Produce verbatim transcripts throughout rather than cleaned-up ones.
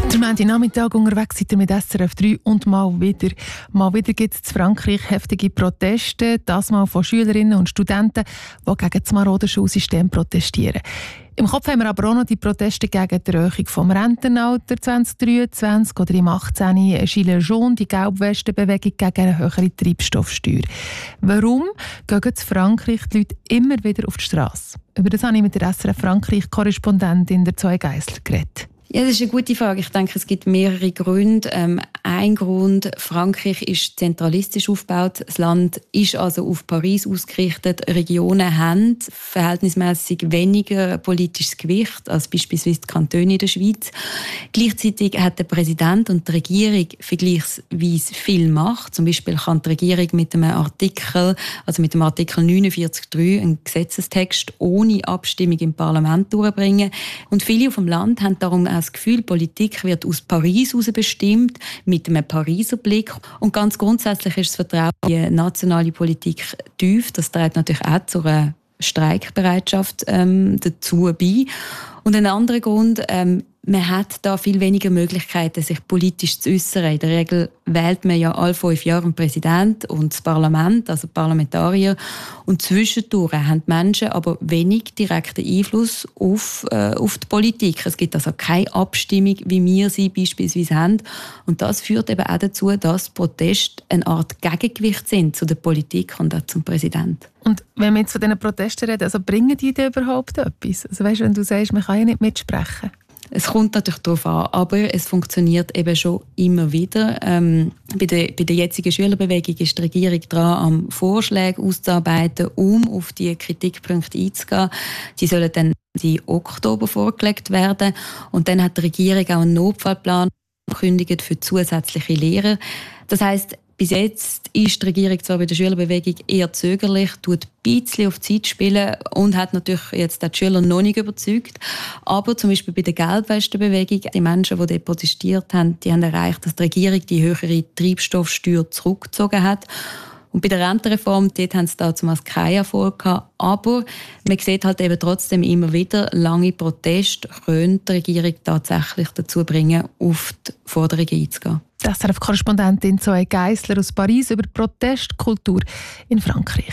Der Montagnachmittag unterwegs seid ihr mit S R F drei und mal wieder. Mal wieder gibt es in Frankreich heftige Proteste, das mal von Schülerinnen und Studenten, die gegen das marode Schulsystem protestieren. Im Kopf haben wir aber auch noch die Proteste gegen die Erhöhung vom Rentenalter zwanzig dreiundzwanzig oder im achtzehn Gilets jaunes, die Gelbwestenbewegung gegen eine höhere Treibstoffsteuer. Warum gehen in Frankreich die Leute immer wieder auf die Straße? Über das habe ich mit der S R F Frankreich-Korrespondentin der Zoe Geissler geredet. Ja, das ist eine gute Frage. Ich denke, es gibt mehrere Gründe. Ähm, ein Grund, Frankreich ist zentralistisch aufgebaut. Das Land ist also auf Paris ausgerichtet. Regionen haben verhältnismäßig weniger politisches Gewicht als beispielsweise die Kantone in der Schweiz. Gleichzeitig hat der Präsident und die Regierung vergleichsweise viel Macht. Zum Beispiel kann die Regierung mit einem Artikel, also mit dem Artikel neunundvierzig Absatz drei, einen Gesetzestext ohne Abstimmung im Parlament durchbringen. Und viele auf dem Land haben darum auch das Gefühl, Politik wird aus Paris heraus bestimmt, mit einem Pariser Blick. Und ganz grundsätzlich ist das Vertrauen in die nationale Politik tief. Das trägt natürlich auch zu einer Streikbereitschaft ähm, dazu bei. Und ein anderer Grund, ähm, man hat da viel weniger Möglichkeiten, sich politisch zu äußern. In der Regel wählt man ja alle fünf Jahre einen Präsident und das Parlament, also Parlamentarier. Und zwischendurch haben die Menschen aber wenig direkten Einfluss auf, äh, auf die Politik. Es gibt also keine Abstimmung, wie wir sie beispielsweise haben. Und das führt eben auch dazu, dass Proteste eine Art Gegengewicht sind zu der Politik und auch zum Präsidenten. Und wenn wir jetzt von diesen Protesten reden, also bringen die dir überhaupt etwas? Also weißt, wenn du sagst, man kann ja nicht mitsprechen. Es kommt natürlich darauf an, aber es funktioniert eben schon immer wieder. Ähm, bei, der, bei der jetzigen Schülerbewegung ist die Regierung dran, am Vorschläge auszuarbeiten, um auf die Kritikpunkte einzugehen. Die sollen dann im Oktober vorgelegt werden. Und dann hat die Regierung auch einen Notfallplan angekündigt für zusätzliche Lehrer. Das heisst, bis jetzt ist die Regierung zwar bei der Schülerbewegung eher zögerlich, tut ein bisschen auf die Zeit spielen und hat natürlich jetzt die Schüler noch nicht überzeugt. Aber zum Beispiel bei der Gelbwestenbewegung, die Menschen, die dort protestiert haben, die haben erreicht, dass die Regierung die höhere Treibstoffsteuer zurückgezogen hat. Und bei der Rentenreform, dort haben sie damals keinen Erfolg gehabt. Aber man sieht halt eben trotzdem immer wieder, lange Proteste können die Regierung tatsächlich dazu bringen, auf die Forderungen einzugehen. Das ist die Korrespondentin Zoe Geissler aus Paris über die Protestkultur in Frankreich.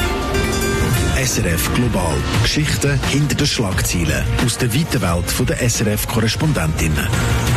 S R F Global. Geschichten hinter den Schlagzeilen aus der weiten Welt der S R F-Korrespondentinnen.